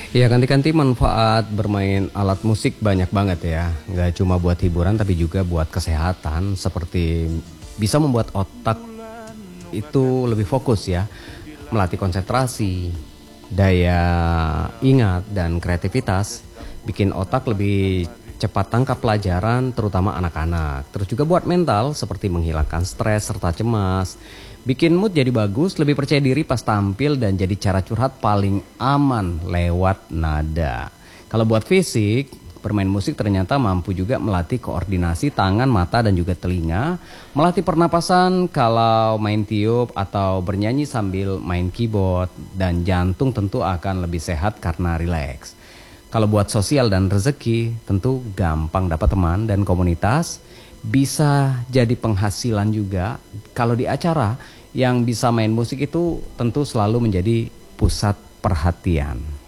Ya, ganti-ganti manfaat bermain alat musik banyak banget ya. Nggak cuma buat hiburan tapi juga buat kesehatan. Seperti bisa membuat otak itu lebih fokus ya. Melatih konsentrasi, daya ingat dan kreativitas. Bikin otak lebih cepat tangkap pelajaran terutama anak-anak. Terus juga buat mental seperti menghilangkan stres serta cemas. Bikin mood jadi bagus, lebih percaya diri pas tampil dan jadi cara curhat paling aman lewat nada. Kalau buat fisik, bermain musik ternyata mampu juga melatih koordinasi tangan, mata dan juga telinga, melatih pernapasan kalau main tiup atau bernyanyi sambil main keyboard, dan jantung tentu akan lebih sehat karena rileks. Kalau buat sosial dan rezeki, tentu gampang dapat teman dan komunitas, bisa jadi penghasilan juga. Kalau di acara yang bisa main musik itu tentu selalu menjadi pusat perhatian.